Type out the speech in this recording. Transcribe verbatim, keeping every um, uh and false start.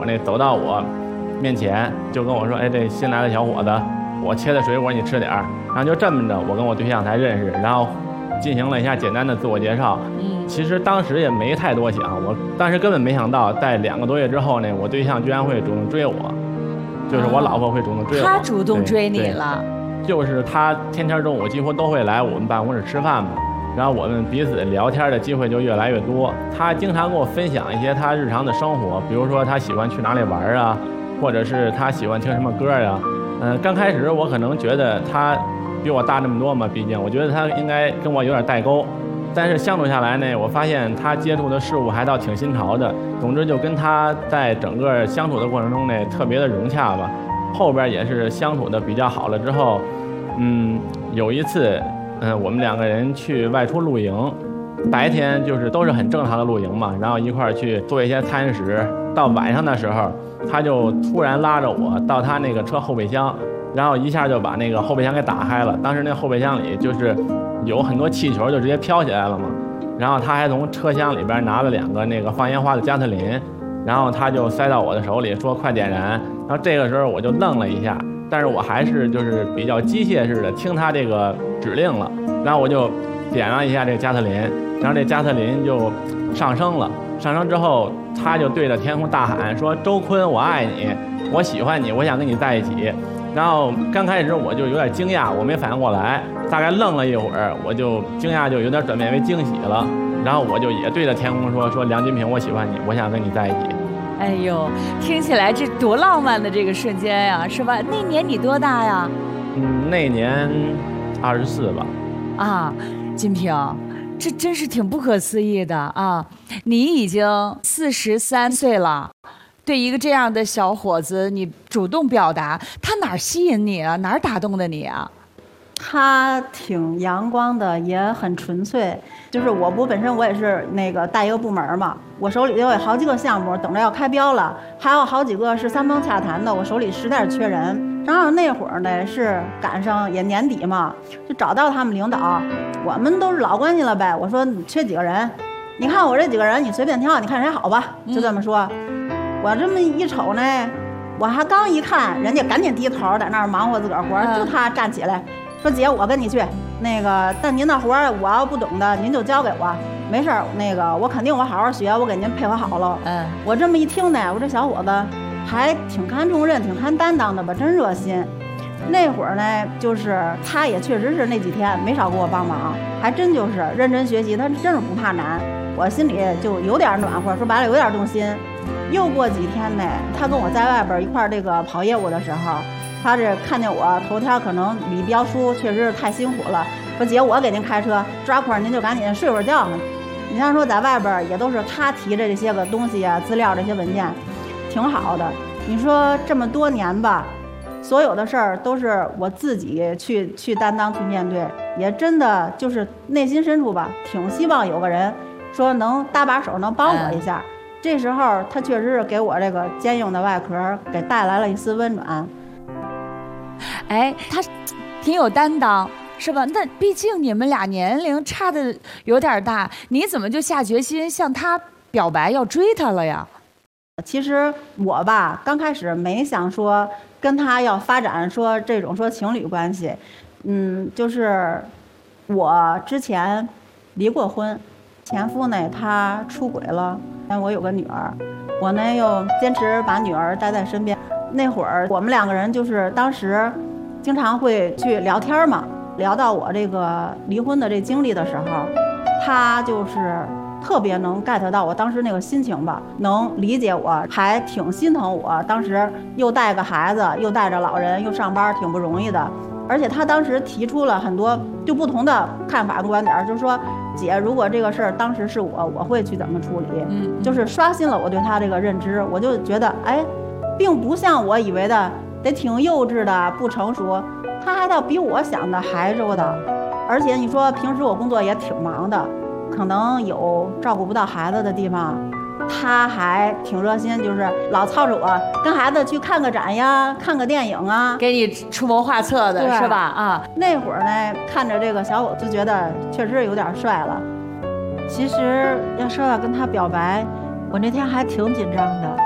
那走到我面前，就跟我说：“哎，这新来的小伙子，我切的水果你吃点儿。”然后就这么着，我跟我对象才认识，然后进行了一下简单的自我介绍。嗯，其实当时也没太多想，我当时根本没想到，在两个多月之后呢，我对象居然会主动追我，就是我老婆会主动追我。 他主动追你了？ 就是他天天中午几乎都会来我们办公室吃饭嘛。然后我们彼此聊天的机会就越来越多，他经常跟我分享一些他日常的生活，比如说他喜欢去哪里玩啊，或者是他喜欢听什么歌呀。嗯、呃，刚开始我可能觉得他比我大那么多嘛，毕竟我觉得他应该跟我有点代沟，但是相处下来呢，我发现他接触的事物还倒挺新潮的。总之就跟他在整个相处的过程中呢，特别的融洽吧。后边也是相处的比较好了之后，嗯，有一次。嗯，我们两个人去外出露营，白天就是都是很正常的露营嘛，然后一块儿去做一些餐食。到晚上的时候，他就突然拉着我到他那个车后备箱，然后一下就把那个后备箱给打开了。当时那后备箱里就是有很多气球，就直接飘起来了嘛。然后他还从车厢里边拿了两个那个放烟花的加特林，然后他就塞到我的手里说快点燃。然后这个时候我就愣了一下。但是我还是就是比较机械式的听他这个指令了，然后我就点了一下这个加特林，然后这加特林就上升了，上升之后他就对着天空大喊说：“周坤，我爱你，我喜欢你，我想跟你在一起。”然后刚开始我就有点惊讶，我没反应过来，大概愣了一会儿，我就惊讶就有点转变为惊喜了，然后我就也对着天空说：“说梁金平，我喜欢你，我想跟你在一起。” 哎呦，听起来这多浪漫的这个瞬间呀，是吧？那年你多大呀？ 嗯，那年二十四吧。 啊，金平，这真是挺不可思议的啊！你已经四十三岁了，对一个这样的小伙子，你主动表达，他哪儿吸引你啊？哪儿打动的你啊？ 他挺阳光的，也很纯粹。就是我不本身我也是那个带一个部门嘛，我手里有好几个项目等着要开标了，还有好几个是三方洽谈的，我手里实在是缺人。然后那会儿呢是赶上也年底嘛，就找到他们领导，我们都是老关系了呗。我说你缺几个人？你看我这几个人，你随便挑，你看谁好吧？就这么说。嗯、我这么一瞅呢，我还刚一看，人家赶紧低头在那儿忙活自个儿活，嗯、就他站起来。说姐，我跟你去，那个，但您的活儿我要不懂的，您就交给我，没事儿，那个我肯定我好好学，我给您配合好了。嗯，我这么一听呢，我这小伙子还挺看重任，挺看担当的吧，真热心。那会儿呢，就是他也确实是那几天没少给我帮忙，还真就是认真学习，他真是不怕难，我心里就有点暖和，说白了有点动心。又过几天呢，他跟我在外边一块儿这个跑业务的时候。他这看见我头天可能理标书确实是太辛苦了，说姐我给您开车，抓块您就赶紧睡会儿觉。你像说在外边也都是他提着这些个东西啊资料这些文件，挺好的。你说这么多年吧，所有的事儿都是我自己去去担当去面对，也真的就是内心深处吧，挺希望有个人说能搭把手能帮我一下。嗯、这时候他确实是给我这个坚硬的外壳给带来了一丝温暖。 哎，他挺有担当，是吧？那毕竟你们俩年龄差的有点大，你怎么就下决心向他表白要追他了呀？ 其实我吧，刚开始没想说跟他要发展说这种说情侣关系，嗯，就是我之前离过婚，前夫呢他出轨了，我有个女儿，我呢又坚持把女儿带在身边。那会儿我们两个人就是当时经常会去聊天嘛，聊到我这个离婚的这经历的时候，他就是特别能 get 到我当时那个心情吧，能理解我，还挺心疼我当时又带个孩子又带着老人又上班挺不容易的。而且他当时提出了很多就不同的看法跟观点，就是说姐，如果这个事儿当时是我我会去怎么处理，嗯，就是刷新了我对他这个认知。我就觉得哎，并不像我以为的得挺幼稚的不成熟，他还倒比我想的还周到。而且你说平时我工作也挺忙的，可能有照顾不到孩子的地方，他还挺热心，就是老操着我跟孩子去看个展呀，看个电影啊， 给你出谋划策的是吧？啊， 那会儿呢，看着这个小伙子就觉得确实有点帅了。其实要说要跟他表白，我那天还挺紧张的，